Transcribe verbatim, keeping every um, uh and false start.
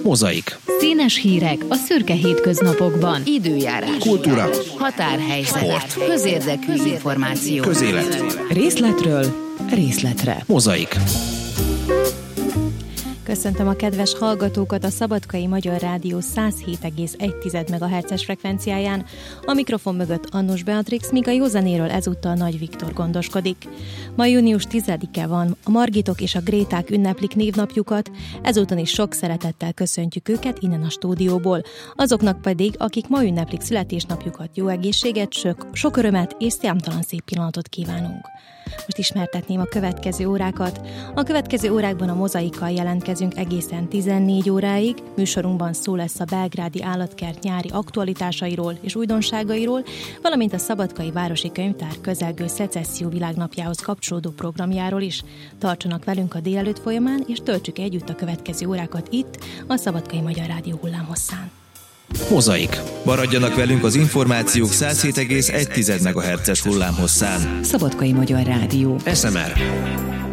Mozaik. Színes hírek a szürke hétköznapokban. Időjárás. Kultúra. Határhelyzet. Sport. Közérdekű információ. Közélet. Részletről részletre. Mozaik. Köszöntöm a kedves hallgatókat a Szabadkai Magyar Rádió száz hét egész egy megahertzes frekvenciáján. A mikrofon mögött Annus Beatrix, míg a jó zenéről ezúttal Nagy Viktor gondoskodik. Ma június tizedike van, a Margitok és a Gréták ünneplik névnapjukat, ezúton is sok szeretettel köszöntjük őket innen a stúdióból. Azoknak pedig, akik ma ünneplik születésnapjukat, jó egészséget, sok, sok örömet és számtalan szép pillanatot kívánunk. Most ismertetném a következő órákat. A következő órákban a Mozaikkal jelentkezünk egészen tizennégy óráig. Műsorunkban szó lesz a belgrádi állatkert nyári aktualitásairól és újdonságairól, valamint a Szabadkai Városi Könyvtár közelgő szecesszió világnapjához kapcsolódó programjáról is. Tartsanak velünk a délelőtt folyamán, és töltsük együtt a következő órákat itt, a Szabadkai Magyar Rádió hullámhosszán. Mozaik. Maradjanak velünk az információk száz hét egész egy megahertzes hullámhosszán. Szabadkai Magyar Rádió. es em er.